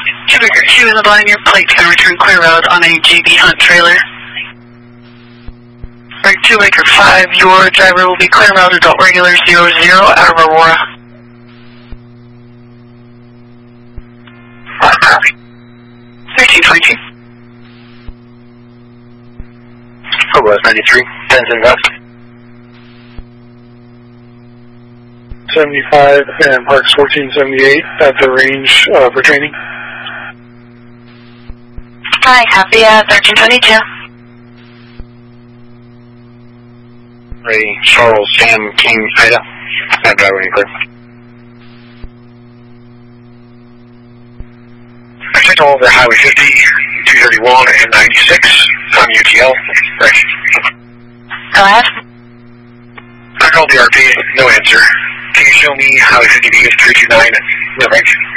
Quebec, she was a blind, your plate can return clear road on a GB Hunt trailer. Right, 2 Laker 5, your driver will be clear route adult regular 00 out of Aurora. Copy. 1322. West 93, 10 West. 75 and Parks 1478 at the range for training. Hi, copy, 1322. Ray, Charles, Sam, King, Ida. That driveway clear. I checked all over Highway 50, 231, and 96 on UTL. Right. Go ahead. I called the RP, no answer. Can you show me Highway 50 is 329 and the range?